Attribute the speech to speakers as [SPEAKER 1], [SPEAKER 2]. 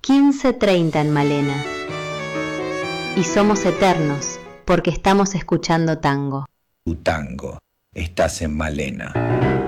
[SPEAKER 1] 15:30 en Malena. Y somos eternos porque estamos escuchando tango.
[SPEAKER 2] Tu tango, estás en Malena.